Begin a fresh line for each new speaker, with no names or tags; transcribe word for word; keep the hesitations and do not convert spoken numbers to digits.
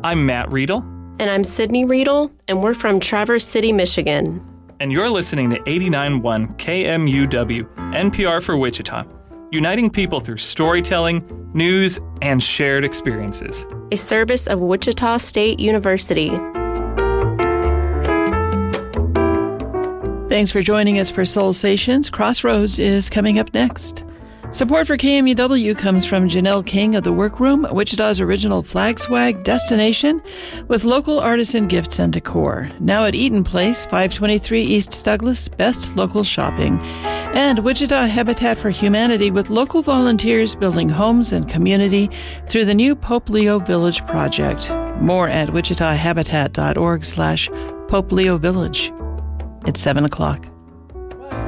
I'm Matt Riedel.
And I'm Sydney Riedel, and we're from Traverse City, Michigan.
And you're listening to eighty-nine point one K M U W, N P R for Wichita, uniting people through storytelling, news, and shared experiences.
A service of Wichita State University.
Thanks for joining us for Soul Stations. Crossroads is coming up next. Support for K M U W comes from Janelle King of The Workroom, Wichita's original flag swag destination, with local artisan gifts and decor. Now at Eaton Place, five twenty-three East Douglas, best local shopping. And Wichita Habitat for Humanity, with local volunteers building homes and community through the new Pope Leo Village project. More at wichitahabitat.org slash Pope Leo Village. It's seven o'clock.